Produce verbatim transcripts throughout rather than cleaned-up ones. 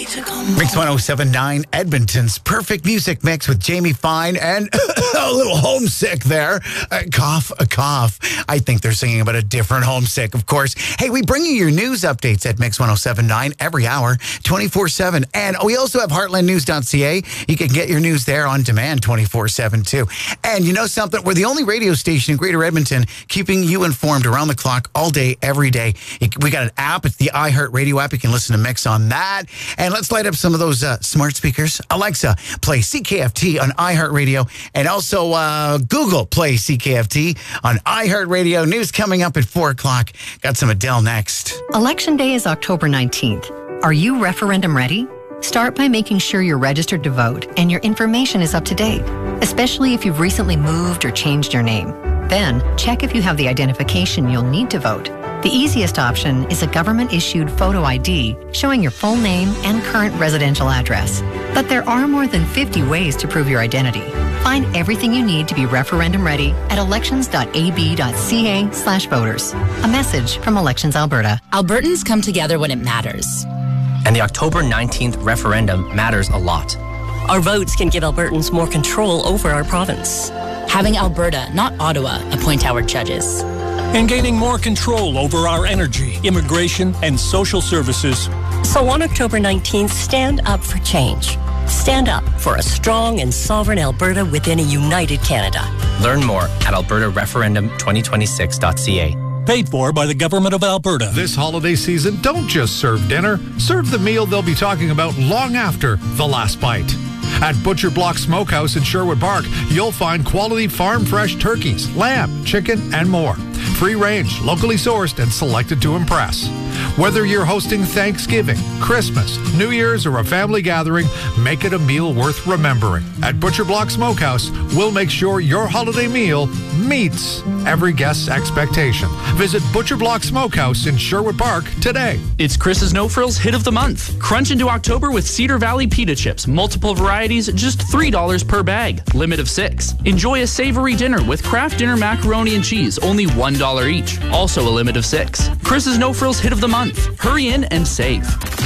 Mix one oh seven point nine, Edmonton's perfect music mix with Jamie Fine and a little homesick there. Uh, cough, a cough. I think they're singing about a different homesick, of course. Hey, we bring you your news updates at Mix one oh seven point nine every hour, twenty-four seven. And we also have heartland news dot c a. You can get your news there on demand twenty-four seven, too. And you know something? We're the only radio station in Greater Edmonton keeping you informed around the clock all day, every day. We got an app. It's the iHeartRadio app. You can listen to Mix on that. And let's light up some of those uh, smart speakers. Alexa, play C K F T on iHeartRadio. And also uh, Google, play C K F T on iHeartRadio. News coming up at four o'clock. Got some Adele next. Election Day is October nineteenth. Are you referendum ready? Start by making sure you're registered to vote and your information is up to date, especially if you've recently moved or changed your name. Then, check if you have the identification you'll need to vote. The easiest option is a government-issued photo I D showing your full name and current residential address. But there are more than fifty ways to prove your identity. Find everything you need to be referendum ready at elections dot a b dot c a slash voters. A message from Elections Alberta. Albertans come together when it matters. And the October nineteenth referendum matters a lot. Our votes can give Albertans more control over our province. Having Alberta, not Ottawa, appoint our judges. And gaining more control over our energy, immigration, and social services. So on October nineteenth, stand up for change. Stand up for a strong and sovereign Alberta within a united Canada. Learn more at alberta referendum twenty twenty-six dot c a. Paid for by the Government of Alberta. This holiday season, don't just serve dinner. Serve the meal they'll be talking about long after the last bite. At Butcher Block Smokehouse in Sherwood Park, you'll find quality farm-fresh turkeys, lamb, chicken, and more. Free range, locally sourced, and selected to impress. Whether you're hosting Thanksgiving, Christmas, New Year's, or a family gathering, make it a meal worth remembering. At Butcher Block Smokehouse, we'll make sure your holiday meal meets every guest's expectation. Visit Butcher Block Smokehouse in Sherwood Park today. It's Chris's No Frills Hit of the Month. Crunch into October with Cedar Valley Pita Chips. Multiple varieties, just three dollars per bag. Limit of six. Enjoy a savory dinner with Kraft Dinner macaroni and cheese. Only one dollar each. Also a limit of six. Chris's No Frills Hit of the Month. Hurry in and save.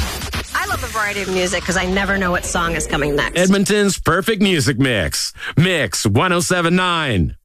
I love the variety of music because I never know what song is coming next. Edmonton's perfect music mix. Mix one oh seven point nine.